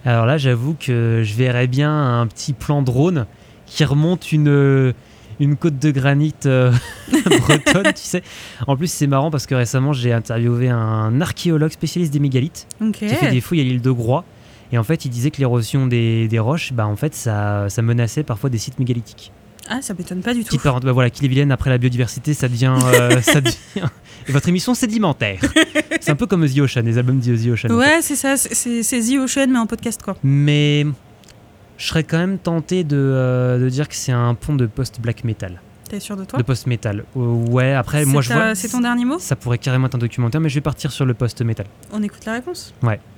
Alors là, j'avoue que je verrais bien un petit plan drone qui remonte une côte de granit bretonne, tu sais. En plus, c'est marrant parce que récemment, j'ai interviewé un archéologue spécialiste des mégalithes qui a fait des fouilles à l'île de Groix. Et en fait, il disait que l'érosion des roches, en fait, ça menaçait parfois des sites mégalithiques. Ah, ça m'étonne pas du tout. Petite parenthèse, voilà, Ille-et-Vilaine, après la biodiversité, ça devient... Et votre émission sédimentaire. C'est un peu comme The Ocean, les albums de The Ocean. Ouais, c'est ça, c'est The Ocean, mais en podcast, quoi. Mais je serais quand même tenté de dire que c'est un pont de post-black metal. T'es sûr de toi ? De post-metal. Ouais, après, moi je vois... C'est ton dernier mot ? Ça pourrait carrément être un documentaire, mais je vais partir sur le post-metal. On écoute la réponse ? Ouais.